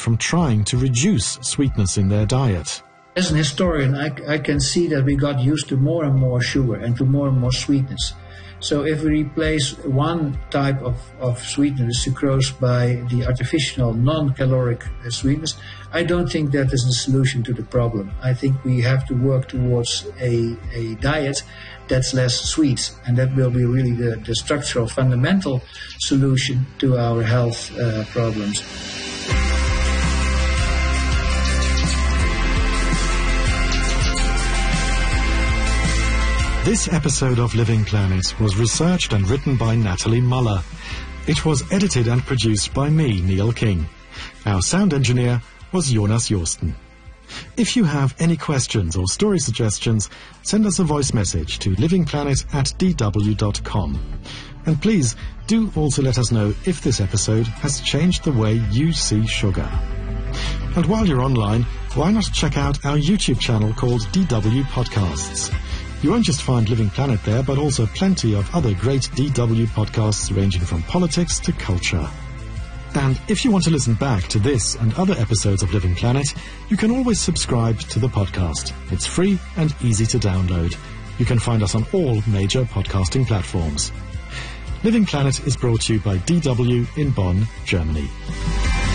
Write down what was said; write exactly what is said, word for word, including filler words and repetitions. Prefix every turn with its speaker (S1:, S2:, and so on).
S1: from trying to reduce sweetness in their diet.
S2: As an historian, I, I can see that we got used to more and more sugar and to more and more sweetness. So if we replace one type of, of sweetness, sucrose, by the artificial non-caloric sweetness, I don't think that is the solution to the problem. I think we have to work towards a, a diet that's less sweet, and that will be really the, the structural, fundamental solution to our health uh, problems.
S1: This episode of Living Planet was researched and written by Natalie Muller. It was edited and produced by me, Neil King. Our sound engineer was Jonas Jorsten. If you have any questions or story suggestions, send us a voice message to livingplanet at d w dot com. And please do also let us know if this episode has changed the way you see sugar. And while you're online, why not check out our YouTube channel called D W Podcasts. You won't just find Living Planet there, but also plenty of other great D W podcasts ranging from politics to culture. And if you want to listen back to this and other episodes of Living Planet, you can always subscribe to the podcast. It's free and easy to download. You can find us on all major podcasting platforms. Living Planet is brought to you by D W in Bonn, Germany.